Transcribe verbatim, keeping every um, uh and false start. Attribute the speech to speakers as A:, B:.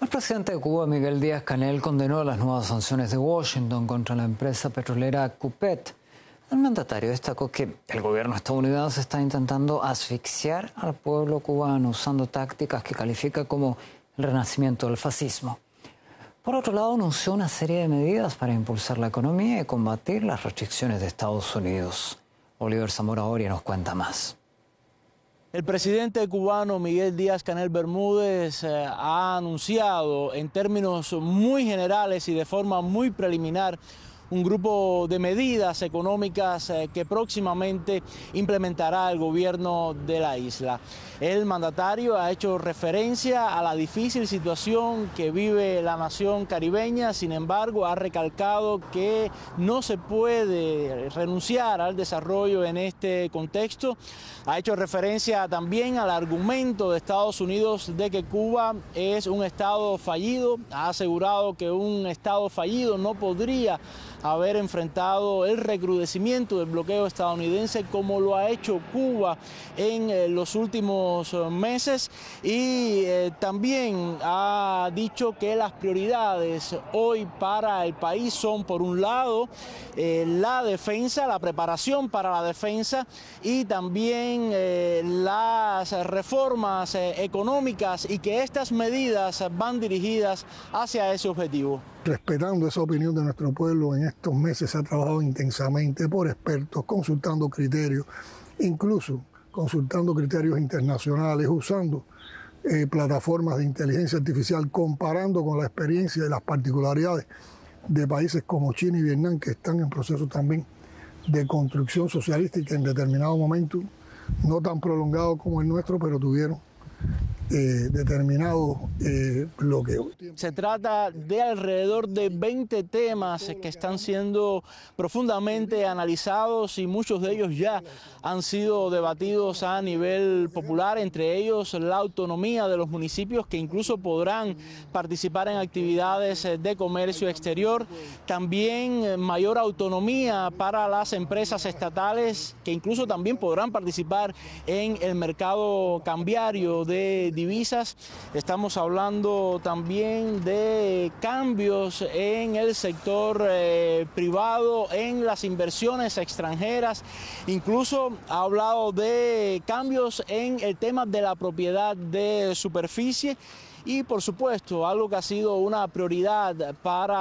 A: El presidente de Cuba, Miguel Díaz-Canel, condenó las nuevas sanciones de Washington contra la empresa petrolera Cupet. El mandatario destacó que el gobierno estadounidense está intentando asfixiar al pueblo cubano usando tácticas que califica como el renacimiento del fascismo. Por otro lado, anunció una serie de medidas para impulsar la economía y combatir las restricciones de Estados Unidos. Oliver Zamora Oria nos cuenta más.
B: El presidente cubano Miguel Díaz-Canel Bermúdez eh, ha anunciado en términos muy generales y de forma muy preliminar un grupo de medidas económicas eh, que próximamente implementará el gobierno de la isla. El mandatario ha hecho referencia a la difícil situación que vive la nación caribeña, sin embargo ha recalcado que no se puede renunciar al desarrollo en este contexto. Ha hecho referencia también al argumento de Estados Unidos de que Cuba es un estado fallido. Ha asegurado que un estado fallido no podría haber enfrentado el recrudecimiento del bloqueo estadounidense como lo ha hecho Cuba en eh, los últimos meses, y eh, también ha dicho que las prioridades hoy para el país son, por un lado, eh, la defensa, la preparación para la defensa, y también eh, las reformas eh, económicas, y que estas medidas van dirigidas hacia ese objetivo.
C: Respetando esa opinión de nuestro pueblo, en estos meses se ha trabajado intensamente por expertos, consultando criterios, incluso consultando criterios internacionales, usando eh, plataformas de inteligencia artificial, comparando con la experiencia y las particularidades de países como China y Vietnam, que están en proceso también de construcción socialística en determinado momento, no tan prolongado como el nuestro, pero tuvieron Eh, determinado eh, bloqueo.
B: Se trata de alrededor de veinte temas que están siendo profundamente analizados, y muchos de ellos ya han sido debatidos a nivel popular, entre ellos la autonomía de los municipios, que incluso podrán participar en actividades de comercio exterior, también mayor autonomía para las empresas estatales, que incluso también podrán participar en el mercado cambiario de divisas. Estamos hablando también de cambios en el sector eh, privado, en las inversiones extranjeras. Incluso ha hablado de cambios en el tema de la propiedad de superficie, y por supuesto algo que ha sido una prioridad para